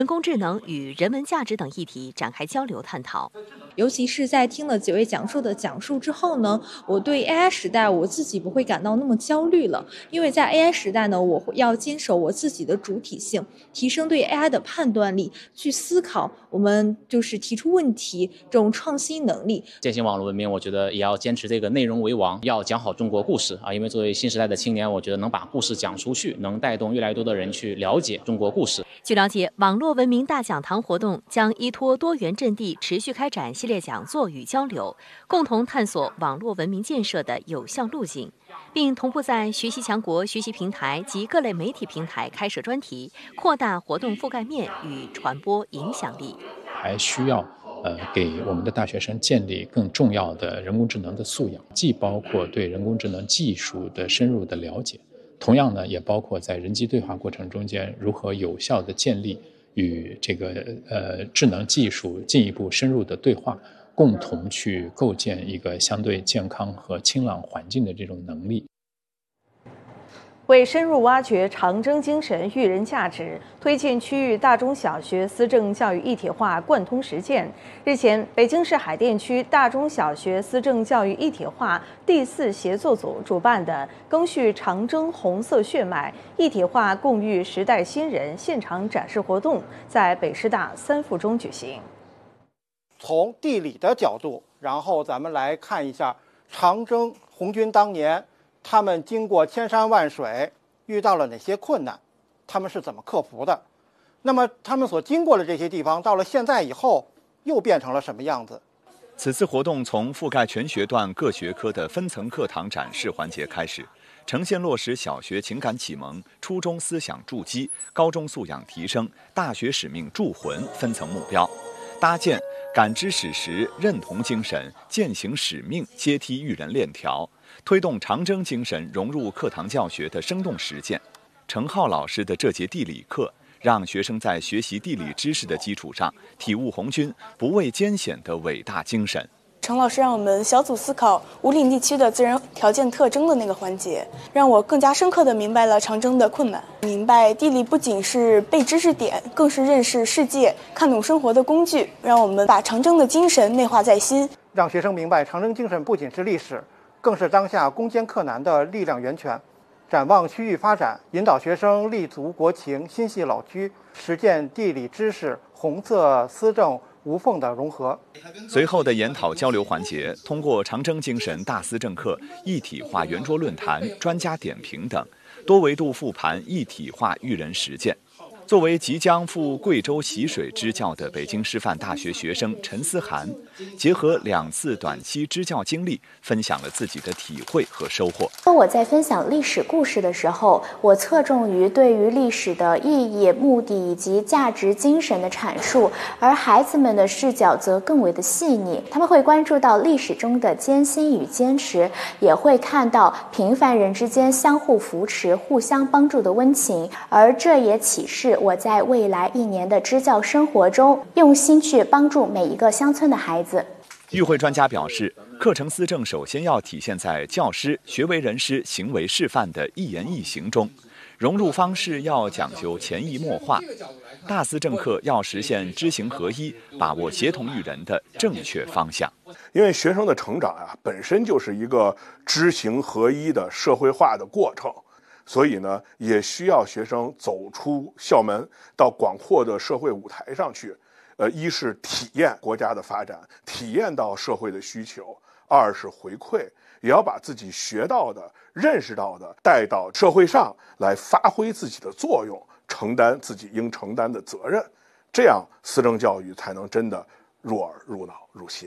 人工智能与人文价值等议题展开交流探讨。 尤其是在听了几位讲述的讲述之后呢，我对 AI 时代我自己不会感到那么焦虑了，因为在 AI 时代呢，我要坚守我自己的主体性，提升对 AI 的判断力，去思考我们就是提出问题这种创新能力。 践行网络文明，我觉得也要坚持这个内容为王，要讲好中国故事啊！因为作为新时代的青年，我觉得能把故事讲出去，能带动越来越多的人去了解中国故事。 据了解，网络文明大讲堂活动将依托多元阵地持续开展系列讲座与交流，共同探索网络文明建设的有效路径，并同步在学习强国学习平台及各类媒体平台开设专题，扩大活动覆盖面与传播影响力。 还需要给我们的大学生建立更重要的人工智能的素养，既包括对人工智能技术的深入的了解，同样呢，也包括在人机对话过程中间如何有效的建立与这个智能技术进一步深入的对话，共同去构建一个相对健康和清朗环境的这种能力。 为深入挖掘长征精神育人价值，推进区域大中小学思政教育一体化贯通实践，日前，北京市海淀区大中小学思政教育一体化第4协作组主办的“赓续长征红色血脉，一体化共育时代新人”现场展示活动在北师大3附中举行。 从地理的角度，然后咱们来看一下长征红军当年他们经过千山万水，遇到了哪些困难，他们是怎么克服的？那么他们所经过的这些地方，到了现在以后，又变成了什么样子？ 此次活动从覆盖全学段各学科的分层课堂展示环节开始，呈现落实小学情感启蒙、初中思想筑基、高中素养提升、大学使命铸魂分层目标，搭建感知史实、认同精神、践行使命阶梯育人链条，推动长征精神融入课堂教学的生动实践。程浩老师的这节地理课，让学生在学习地理知识的基础上，体悟红军不畏艰险的伟大精神。 程老师让我们小组思考无岭地区的自然条件特征的那个环节，让我更加深刻地明白了长征的困难，明白地理不仅是背知识点，更是认识世界、看懂生活的工具，让我们把长征的精神内化在心， 让学生明白长征精神不仅是历史，更是当下攻坚克难的力量源泉。展望区域发展，引导学生立足国情，心系老区，实践地理知识红色思政无缝的融合。 随后的研讨交流环节，通过长征精神大思政课、一体化圆桌论坛、专家点评等，多维度复盘一体化育人实践。作为即将赴贵州习水支教的北京师范大学学生陈思涵，结合2次短期支教经历，分享了自己的体会和收获。 我在分享历史故事的时候，我侧重于对于历史的意义、目的以及价值精神的阐述，而孩子们的视角则更为的细腻，他们会关注到历史中的艰辛与坚持，也会看到平凡人之间相互扶持、互相帮助的温情，而这也启示我在未来1年的支教生活中，用心去帮助每一个乡村的孩子。 与会专家表示，课程思政首先要体现在教师、学为人师行为示范的一言一行中，融入方式要讲究潜移默化，大思政课要实现知行合一，把握协同育人的正确方向。 因为学生的成长本身就是一个知行合一的社会化的过程，所以呢，也需要学生走出校门，到广阔的社会舞台上去。一是体验国家的发展，体验到社会的需求；二是回馈，也要把自己学到的、认识到的带到社会上来，发挥自己的作用，承担自己应承担的责任。这样，思政教育才能真的入耳、入脑、入心。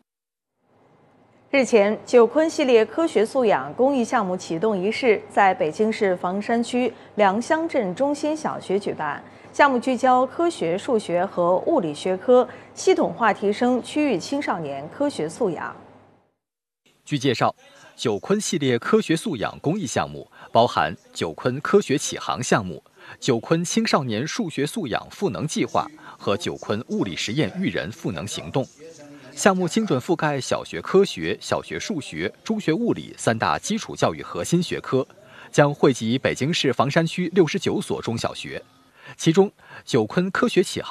日前，九坤系列科学素养公益项目启动仪式在北京市房山区良乡镇中心小学举办。项目聚焦科学、数学和物理学科，系统化提升区域青少年科学素养。 据介绍，九坤系列科学素养公益项目包含九坤科学启航项目、九坤青少年数学素养赋能计划和九坤物理实验育人赋能行动。项目精准覆盖小学科学、小学数学、中学物理3大基础教育核心学科，将惠及北京市房山区69所中小学。 其中，九坤科学启航